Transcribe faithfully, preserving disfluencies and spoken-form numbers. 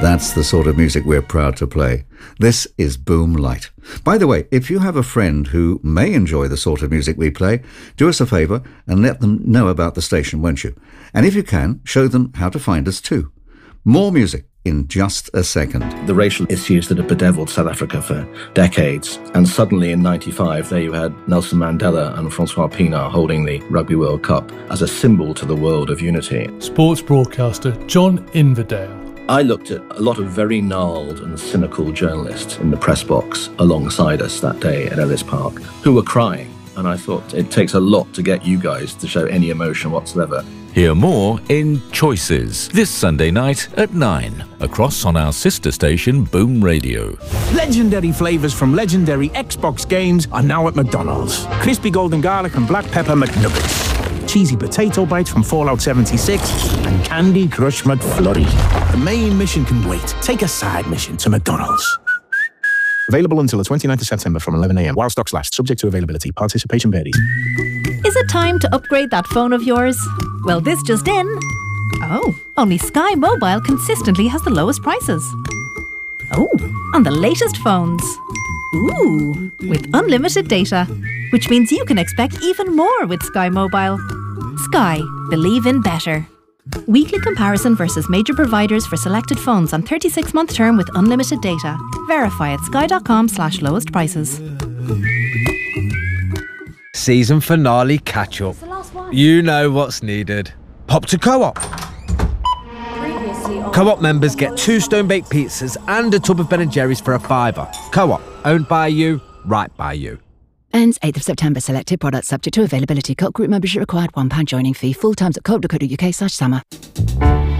That's the sort of music we're proud to play. This is Boom Light. By the way, if you have a friend who may enjoy the sort of music we play, do us a favour and let them know about the station, won't you? And if you can, show them how to find us too. More music in just a second. The racial issues that had bedeviled South Africa for decades, and suddenly in ninety-five there you had Nelson Mandela and Francois Pienaar holding the Rugby World Cup as a symbol to the world of unity. Sports broadcaster John Inverdale. I looked at a lot of very gnarled and cynical journalists in the press box alongside us that day at Ellis Park who were crying, and I thought it takes a lot to get you guys to show any emotion whatsoever. Hear more in Choices this Sunday night at nine, across on our sister station Boom Radio. Legendary flavours from legendary Xbox games are now at McDonald's. Crispy golden garlic and black pepper McNuggets. Cheesy potato bites from Fallout seventy-six and Candy Crush McFlurry. The main mission can wait. Take a side mission to McDonald's. Available until the twenty-ninth of September from eleven a m while stocks last, subject to availability. Participation varies. Is it time to upgrade that phone of yours? Well, this just in. Oh, only Sky Mobile consistently has the lowest prices. Oh, on the latest phones. Ooh, with unlimited data, which means you can expect even more with Sky Mobile. Sky, believe in better. Weekly comparison versus major providers for selected phones on thirty-six month term with unlimited data. Verify at sky.com slash lowest prices. Season finale catch-up. You know what's needed. Pop to Co-op. Co-op members get two stone-baked pizzas and a tub of Ben and Jerry's for a fiver. Co-op, owned by you, right by you. Ends eighth of September. Selected products subject to availability. Co-op group membership required. one pound joining fee. Full times at co op dot co dot uk slash summer.